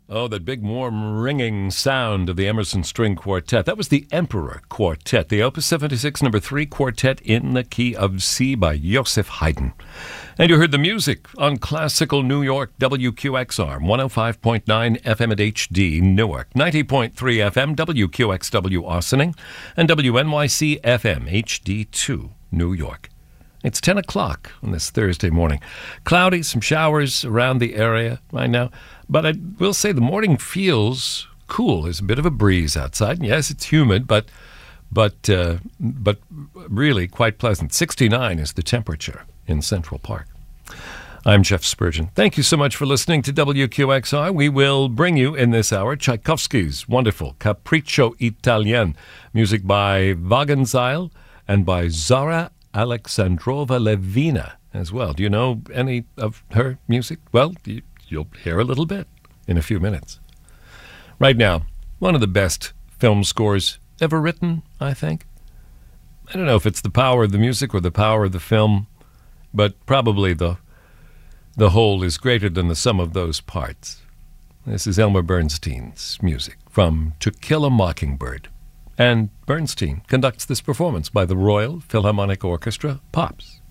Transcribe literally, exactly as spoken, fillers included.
Oh, that big, warm, ringing sound of the Emerson String Quartet. That was the Emperor Quartet, the Opus seventy-six number three quartet in the key of C by Joseph Haydn. And you heard the music on classical New York W Q X R, one oh five point nine F M at H D Newark, ninety point three F M W Q X W Ossining, and W N Y C F M H D two New York. It's ten o'clock on this Thursday morning. Cloudy, some showers around the area right now. But I will say the morning feels cool. There's a bit of a breeze outside. Yes, it's humid, but but uh, but really quite pleasant. sixty-nine is the temperature in Central Park. I'm Jeff Spurgeon. Thank you so much for listening to W Q X R. We will bring you in this hour Tchaikovsky's wonderful Capriccio Italien, music by Wagenseil and by Zara Alexandrova Levina as well. Do you know any of her music? Well, you, you'll hear a little bit in a few minutes. Right now, one of the best film scores ever written, I think. I don't know if it's the power of the music or the power of the film, but probably the the whole is greater than the sum of those parts. This is Elmer Bernstein's music from To Kill a Mockingbird. And Bernstein conducts this performance by the Royal Philharmonic Orchestra, Pops.